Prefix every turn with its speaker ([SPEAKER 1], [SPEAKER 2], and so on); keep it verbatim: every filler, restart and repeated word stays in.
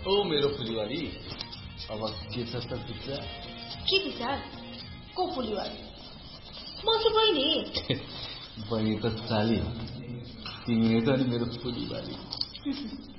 [SPEAKER 1] ओ मेरो फुलीवाली, अब के छ त विचार?
[SPEAKER 2] के विचार? को फुलीवाली? म चाहिँ बहिनी।
[SPEAKER 1] बहिनी त साली, तिमी त नि मेरो फुलीवाली।